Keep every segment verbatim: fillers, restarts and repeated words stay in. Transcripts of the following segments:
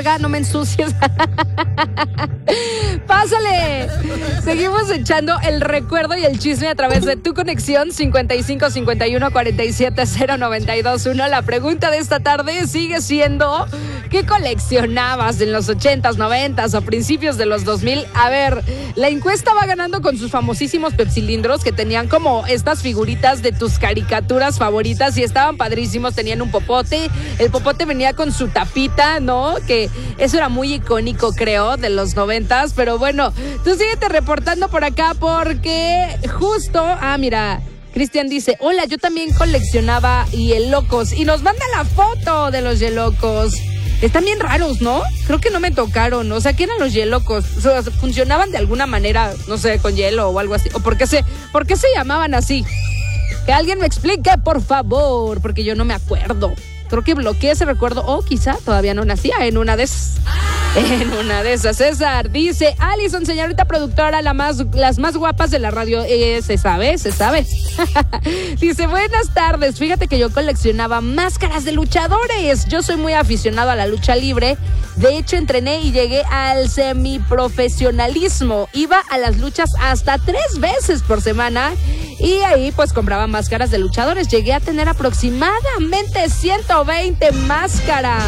no me ensucies. Pásale. Seguimos echando el recuerdo y el chisme a través de tu conexión cincuenta y cinco cincuenta y uno cuarenta y siete cero noventa y dos uno. La pregunta de esta tarde sigue siendo: ¿qué coleccionabas en los ochentas, noventas o principios de los dos mil? A ver, la encuesta va ganando con sus famosísimos pepsilindros que tenían como estas figuritas de tus caricaturas favoritas y estaban padrísimos. Tenían un popote, el popote venía con su tapita, ¿no? Que eso era muy icónico, creo, de los noventas. Pero bueno, tú síguete reportando por acá porque justo, ah, mira, Cristian dice: hola, yo también coleccionaba hielocos, y nos manda la foto de los hielocos. Están bien raros, ¿no? Creo que no me tocaron. O sea, ¿qué eran los hielocos? O sea, ¿funcionaban de alguna manera, no sé, con hielo o algo así? ¿O por qué se, por qué se llamaban así? Que alguien me explique, por favor, porque yo no me acuerdo. Creo que bloqueé ese recuerdo, o quizá todavía no nacía en una de esas. En una de esas. César dice: Alison, señorita productora, la más, las más guapas de la radio. Eh, se sabe, se sabe. Dice: buenas tardes, fíjate que yo coleccionaba máscaras de luchadores. Yo soy muy aficionado a la lucha libre. De hecho, entrené y llegué al semiprofesionalismo. Iba a las luchas hasta tres veces por semana y ahí pues compraba máscaras de luchadores. Llegué a tener aproximadamente ciento veinte máscaras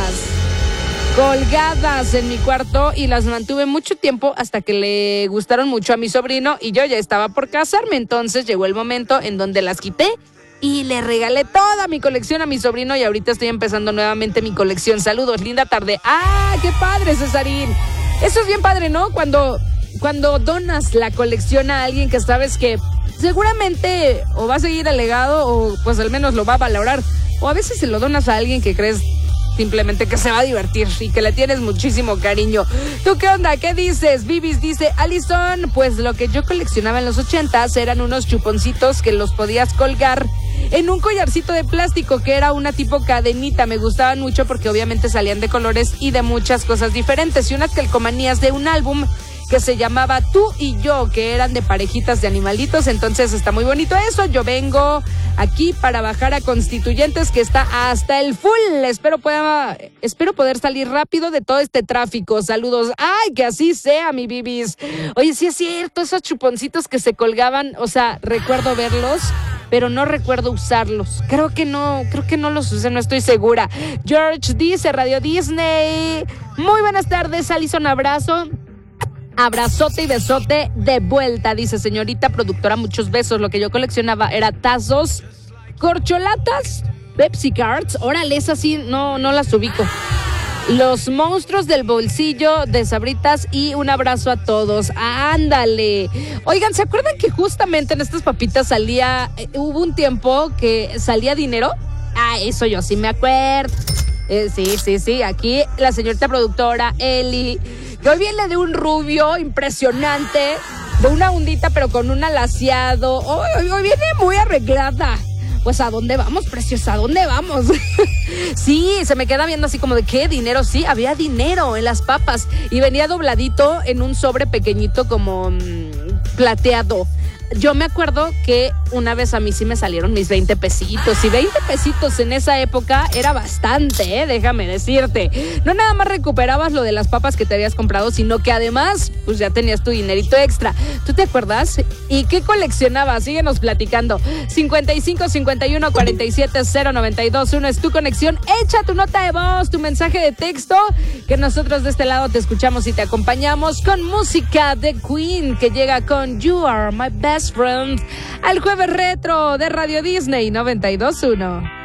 colgadas en mi cuarto y las mantuve mucho tiempo hasta que le gustaron mucho a mi sobrino y yo ya estaba por casarme. Entonces llegó el momento en donde las quité y le regalé toda mi colección a mi sobrino y ahorita estoy empezando nuevamente mi colección. Saludos, linda tarde. ¡Ah, qué padre, Cesarín! Eso es bien padre, ¿no? Cuando, cuando donas la colección a alguien que sabes que seguramente o va a seguir el legado o pues al menos lo va a valorar. O a veces se lo donas a alguien que crees simplemente que se va a divertir y que le tienes muchísimo cariño. ¿Tú qué onda? ¿Qué dices? Vivis dice: Alison, pues lo que yo coleccionaba en los ochentas eran unos chuponcitos que los podías colgar en un collarcito de plástico que era una tipo cadenita. Me gustaban mucho porque obviamente salían de colores y de muchas cosas diferentes. Y unas calcomanías de un álbum que se llamaba Tú y Yo, que eran de parejitas de animalitos. Entonces está muy bonito eso. Yo vengo aquí para bajar a Constituyentes, que está hasta el full. Espero pueda, espero poder salir rápido de todo este tráfico. Saludos. Ay, que así sea, mi bibis. Oye, sí es cierto, esos chuponcitos que se colgaban, o sea, recuerdo verlos, pero no recuerdo usarlos. Creo que no, creo que no los usé, no estoy segura. George dice: Radio Disney. Muy buenas tardes, Alison, abrazo. Abrazote y besote de vuelta, dice: señorita productora, muchos besos. Lo que yo coleccionaba era tazos, corcholatas, Pepsi Cards. Órale, esas sí, no, no las ubico. Los monstruos del bolsillo de Sabritas y un abrazo a todos. Ándale. Oigan, ¿se acuerdan que justamente en estas papitas salía, eh, hubo un tiempo que salía dinero? Ah, eso yo sí me acuerdo. Eh, sí, sí, sí. Aquí la señorita productora, Eli, que hoy viene de un rubio impresionante, de una ondita pero con un alaciado. Hoy, hoy, hoy viene muy arreglada. Pues ¿a dónde vamos, preciosa? ¿A dónde vamos? Sí, se me queda viendo así como de ¿qué? ¿Dinero? Sí, había dinero en las papas y venía dobladito en un sobre pequeñito como mmm, plateado. Yo me acuerdo que una vez a mí sí me salieron mis veinte pesitos. Y veinte pesitos en esa época era bastante, ¿eh? Déjame decirte. No nada más recuperabas lo de las papas que te habías comprado, sino que además, pues ya tenías tu dinerito extra. ¿Tú te acuerdas? ¿Y qué coleccionabas? Síguenos platicando. cincuenta y cinco cincuenta y uno cuarenta y siete cero noventa y dos uno es tu conexión. Echa tu nota de voz, tu mensaje de texto, que nosotros de este lado te escuchamos y te acompañamos con música de Queen, que llega con You Are My Best Friend al jueves retro de Radio Disney noventa y dos punto uno.